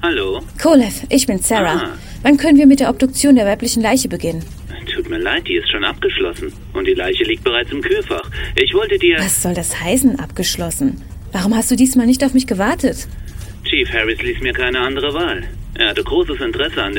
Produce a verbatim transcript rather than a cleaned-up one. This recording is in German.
Hallo? Kolev, ich bin Sarah. Ah. Wann können wir mit der Obduktion der weiblichen Leiche beginnen? Tut mir leid, die ist schon abgeschlossen. Und die Leiche liegt bereits im Kühlfach. Ich wollte dir... Was soll das heißen, abgeschlossen? Warum hast du diesmal nicht auf mich gewartet? Chief Harris ließ mir keine andere Wahl. Er hatte großes Interesse an